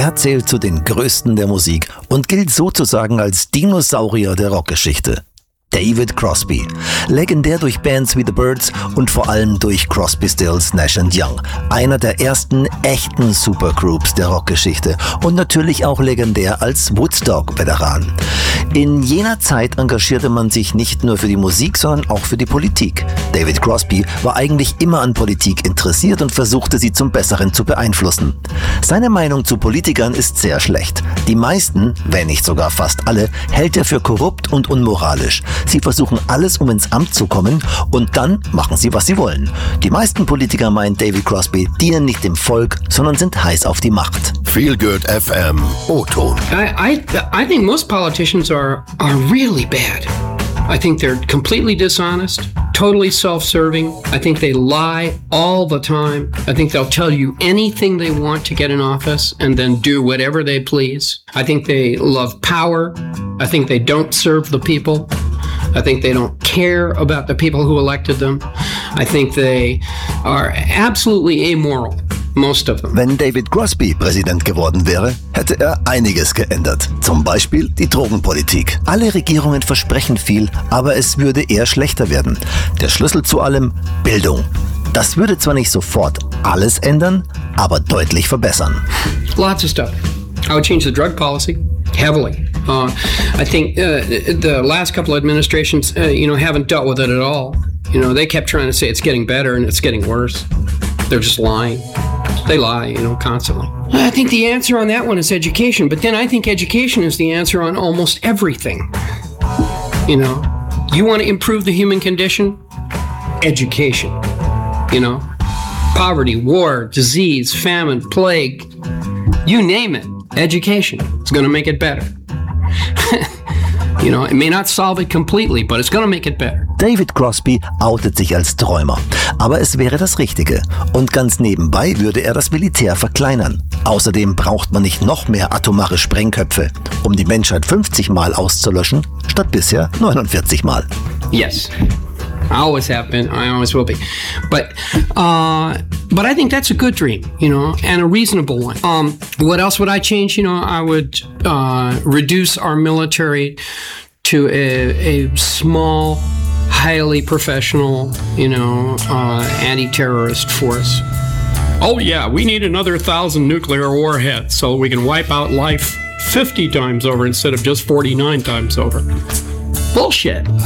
Er zählt zu den Größten der Musik und gilt sozusagen als Dinosaurier der Rockgeschichte. David Crosby. Legendär durch Bands wie The Byrds und vor allem durch Crosby, Stills, Nash & Young. Einer der ersten echten Supergroups der Rockgeschichte und natürlich auch legendär als Woodstock-Veteran. In jener Zeit engagierte man sich nicht nur für die Musik, sondern auch für die Politik. David Crosby war eigentlich immer an Politik interessiert und versuchte sie zum Besseren zu beeinflussen. Seine Meinung zu Politikern ist sehr schlecht. Die meisten, wenn nicht sogar fast alle, hält er für korrupt und unmoralisch. Sie versuchen alles, um ins Amt zu kommen und dann machen sie, was sie wollen. Die meisten Politiker, meint David Crosby, dienen nicht dem Volk, sondern sind heiß auf die Macht. Feel Good FM O-Ton. I think most politicians are really bad. I think they're completely dishonest, totally self-serving. I think they lie all the time. I think they'll tell you anything they want to get in office and then do whatever they please. I think they love power. I think they don't serve the people. I think they don't care about the people who elected them. I think they are absolutely amoral. Most of them. Wenn David Crosby Präsident geworden wäre, hätte er einiges geändert. Zum Beispiel die Drogenpolitik. Alle Regierungen versprechen viel, aber es würde eher schlechter werden. Der Schlüssel zu allem: Bildung. Das würde zwar nicht sofort alles ändern, aber deutlich verbessern. Lots of stuff. I would change the drug policy heavily. I think the last couple of administrations, haven't dealt with it at all. They kept trying to say it's getting better and it's getting worse. They're just lying. They lie, constantly. I think the answer on that one is education, but then I think education is the answer on almost everything. You want to improve the human condition? Education. Poverty, war, disease, famine, plague, you name it. Education is going to make it better. It may not solve it completely, but it's going to make it better. David Crosby outet sich als Träumer. Aber es wäre das Richtige. Und ganz nebenbei würde er das Militär verkleinern. Außerdem braucht man nicht noch mehr atomare Sprengköpfe, um die Menschheit 50 Mal auszulöschen, statt bisher 49 Mal. Yes. I always have been. I always will be. But I think that's a good dream, and a reasonable one. What else would I change? I would reduce our military to a small, highly professional, anti-terrorist force. Oh yeah, we need another 1,000 nuclear warheads so we can wipe out life 50 times over instead of just 49 times over. Bullshit.